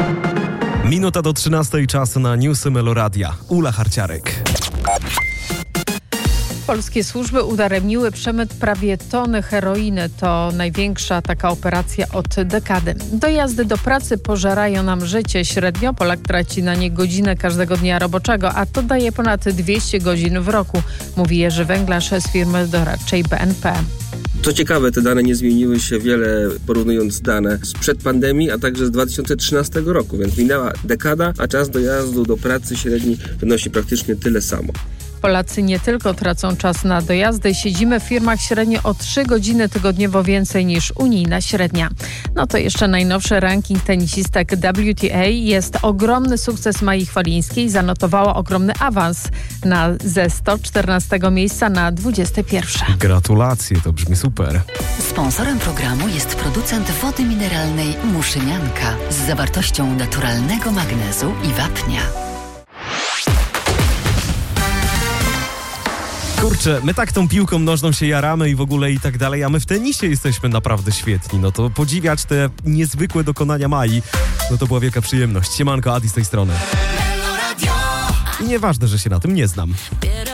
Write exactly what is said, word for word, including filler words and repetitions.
Minuta do trzynastej, czas na newsy Meloradia. Ula Harciarek. Polskie służby udaremniły przemyt prawie tony heroiny. To największa taka operacja od dekady. Dojazdy do pracy pożerają nam życie. Średnio Polak traci na nie godzinę każdego dnia roboczego, a to daje ponad dwieście godzin w roku, mówi Jerzy Węglarz z firmy doradczej B N P. Co ciekawe, te dane nie zmieniły się wiele, porównując dane sprzed pandemii, a także z dwa tysiące trzynastego roku, więc minęła dekada, a czas dojazdu do pracy średni wynosi praktycznie tyle samo. Polacy nie tylko tracą czas na dojazdy, siedzimy w firmach średnio o trzy godziny tygodniowo więcej niż unijna średnia. No to jeszcze najnowszy ranking tenisistek W T A. Jest ogromny sukces Mai Chwalińskiej. Zanotowała ogromny awans na, ze sto czternastego miejsca na dwudzieste pierwsze. Gratulacje, to brzmi super. Sponsorem programu jest producent wody mineralnej Muszynianka z zawartością naturalnego magnezu i wapnia. Kurczę, my tak tą piłką nożną się jaramy i w ogóle i tak dalej, a my w tenisie jesteśmy naprawdę świetni. No to podziwiać te niezwykłe dokonania Mai, no to była wielka przyjemność. Siemanko, Adi z tej strony. I nieważne, że się na tym nie znam.